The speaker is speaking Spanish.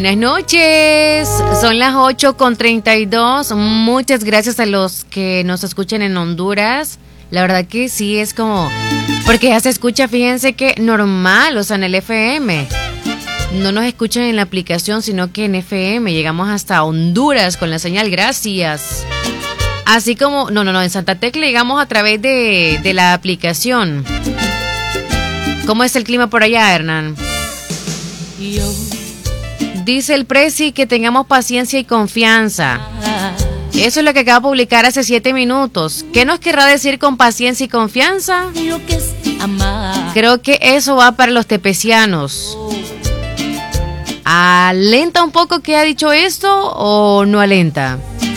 Buenas noches, son las 8:32. Muchas gracias a los que nos escuchan en Honduras. La verdad que sí, es como, porque ya se escucha, fíjense que normal, o sea, en el FM. No nos escuchan en la aplicación, sino que en FM. Llegamos hasta Honduras con la señal, gracias. Así como, no, en Santa Tecla llegamos a través de la aplicación. ¿Cómo es el clima por allá, Hernán? Dice el Prezi que tengamos paciencia y confianza. Eso es lo que acaba de publicar hace 7 minutos. ¿Qué nos querrá decir con paciencia y confianza? Creo que eso va para los tepecianos. ¿Alenta un poco que ha dicho esto o no alenta?